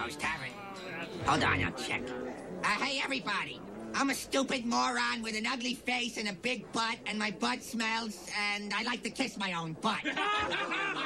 most haven't. Hold on, I'll check. Hey, everybody. I'm a stupid moron with an ugly face and a big butt, and my butt smells, and I like to kiss my own butt.